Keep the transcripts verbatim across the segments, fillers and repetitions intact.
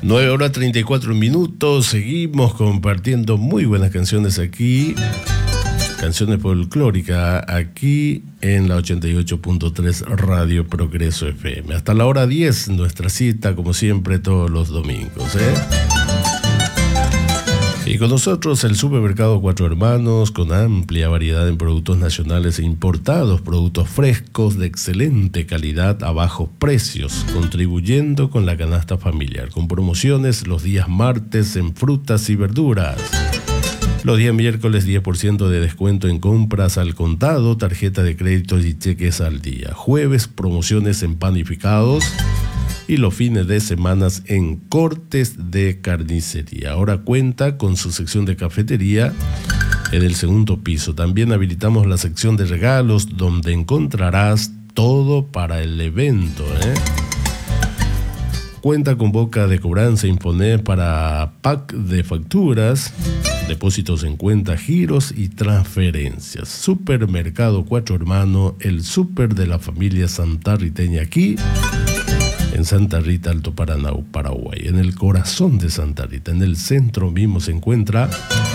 nueve horas treinta y cuatro minutos, seguimos compartiendo muy buenas canciones aquí, canciones folclóricas aquí en la ochenta y ocho punto tres Radio Progreso F M. Hasta la hora diez, nuestra cita como siempre todos los domingos, ¿eh? Y con nosotros el Supermercado Cuatro Hermanos, con amplia variedad en productos nacionales e importados, productos frescos de excelente calidad a bajos precios, contribuyendo con la canasta familiar, con promociones los días martes en frutas y verduras. Los días miércoles diez por ciento de descuento en compras al contado, tarjeta de créditos y cheques al día. Jueves promociones en panificados. Y los fines de semanas en cortes de carnicería. Ahora cuenta con su sección de cafetería en el segundo piso. También habilitamos la sección de regalos donde encontrarás todo para el evento, ¿eh? Cuenta con boca de cobranza Infonet para pack de facturas, depósitos en cuenta, giros y transferencias. Supermercado Cuatro Hermanos, el súper de la familia santarriteña aquí en Santa Rita, Alto Paraná, Paraguay. En el corazón de Santa Rita, en el centro mismo, se encuentra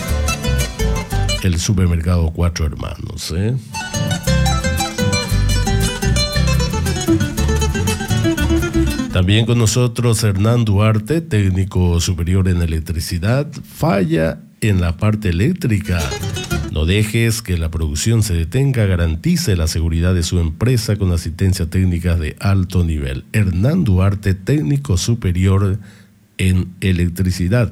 el Supermercado Cuatro Hermanos, ¿eh? También con nosotros Hernán Duarte, técnico superior en electricidad. Falla en la parte eléctrica. No dejes que la producción se detenga, garantice la seguridad de su empresa con asistencia técnica de alto nivel. Hernán Duarte, técnico superior en electricidad.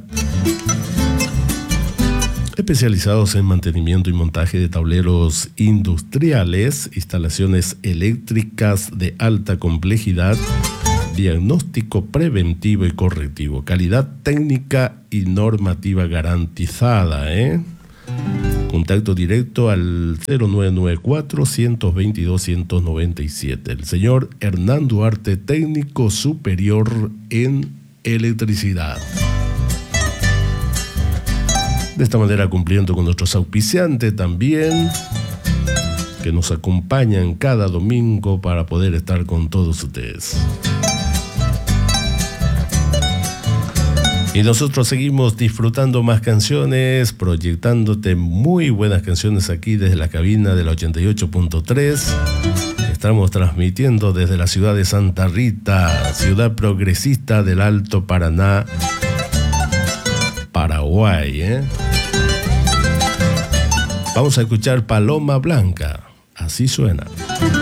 Especializados en mantenimiento y montaje de tableros industriales, instalaciones eléctricas de alta complejidad, diagnóstico preventivo y correctivo, calidad técnica y normativa garantizada, ¿eh? Contacto directo al cero nueve nueve cuatro, uno dos dos, uno nueve siete. El señor Hernán Duarte, técnico superior en electricidad. De esta manera cumpliendo con nuestros auspiciantes también, que nos acompañan cada domingo para poder estar con todos ustedes. Y nosotros seguimos disfrutando más canciones, proyectándote muy buenas canciones aquí desde la cabina de la ochenta y ocho punto tres. Estamos transmitiendo desde la ciudad de Santa Rita, ciudad progresista del Alto Paraná, Paraguay, ¿eh? Vamos a escuchar Paloma Blanca, así suena.